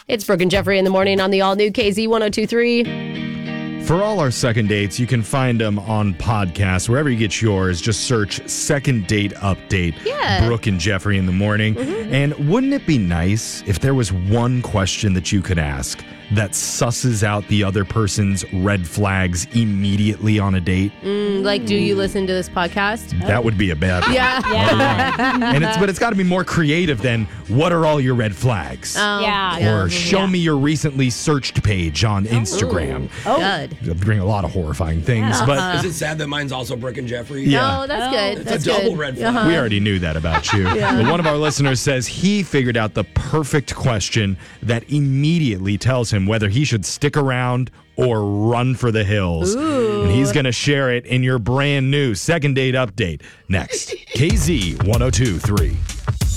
It's Brooke and Jeffrey in the morning on the all-new KZ 102.3. For all our second dates, you can find them on podcasts. Wherever you get yours, just search Second Date Update. Yeah. Brooke and Jeffrey in the morning. Mm-hmm. And wouldn't it be nice if there was one question that you could ask that susses out the other person's red flags immediately on a date? Like, do you listen to this podcast? That would be a bad one. Yeah. But it's got to be more creative than what are all your red flags? Or show me your recently searched page on Instagram. Good. It'll bring a lot of horrifying things, but Is it sad that mine's also Brooke and Jeffrey? Yeah. Oh, that's good. It's That's a double good. red flag. we already knew that about you. But one of our listeners says he figured out the perfect question that immediately tells him whether he should stick around or run for the hills. And he's going to share it in your brand new Second Date Update next. KZ 102.3.